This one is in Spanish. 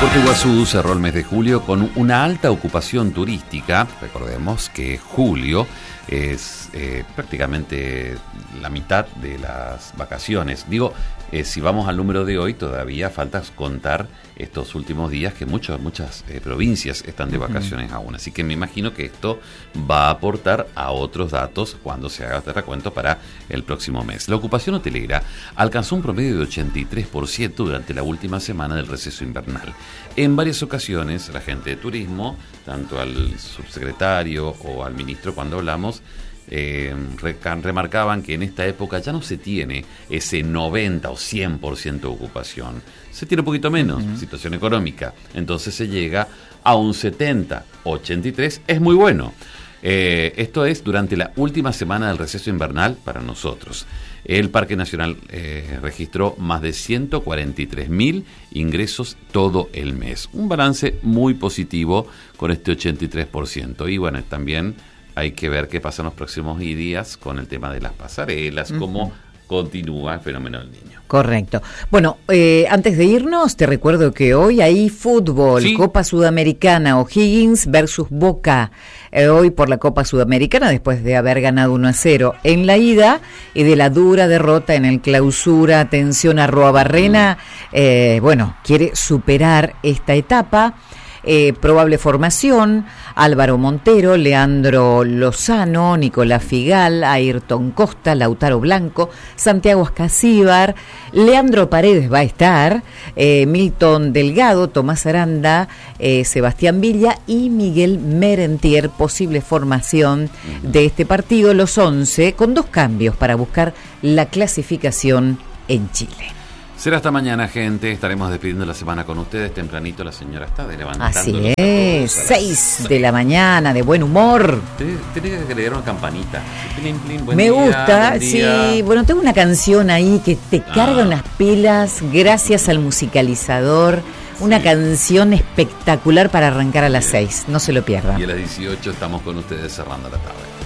Puerto Iguazú cerró el mes de julio con una alta ocupación turística. Recordemos que julio es prácticamente la mitad de las vacaciones. Digo, si vamos al número de hoy, todavía falta contar estos últimos días que muchas provincias están de vacaciones aún. Así que me imagino que esto va a aportar a otros datos cuando se haga este recuento para el próximo mes. La ocupación hotelera alcanzó un promedio de 83% durante la última semana del receso invernal. En varias ocasiones, la gente de turismo, tanto al subsecretario o al ministro cuando hablamos, remarcaban que en esta época ya no se tiene ese 90 o 100% de ocupación. Se tiene un poquito menos, situación económica. Entonces se llega a un 70, 83, es muy bueno. Esto es durante la última semana del receso invernal para nosotros. El Parque Nacional registró más de 143.000 ingresos todo el mes. Un balance muy positivo con este 83%. Y bueno, también hay que ver qué pasa en los próximos días con el tema de las pasarelas, cómo continúa el fenómeno del niño. Correcto. Bueno, antes de irnos, te recuerdo que hoy hay fútbol, sí. Copa Sudamericana, O'Higgins versus Boca. Hoy por la Copa Sudamericana, después de haber ganado 1-0 en la ida y de la dura derrota en el clausura. Atención a Arruabarrena, quiere superar esta etapa. Probable formación: Álvaro Montero, Leandro Lozano, Nicolás Figal, Ayrton Costa, Lautaro Blanco, Santiago Ascasíbar, Leandro Paredes va a estar, Milton Delgado, Tomás Aranda, Sebastián Villa y Miguel Merentier. Posible formación de este partido, los 11, con 2 cambios para buscar la clasificación en Chile. Será hasta mañana, gente. Estaremos despidiendo la semana con ustedes. Tempranito la señora está levantando. Así es, 6 de la mañana, de buen humor. Tenés que agregar una campanita. Me gusta, sí. Bueno, tengo una canción ahí que te carga unas pilas gracias al musicalizador. Una canción espectacular para arrancar a las 6. No se lo pierdan. Y a las 18 estamos con ustedes cerrando la tarde.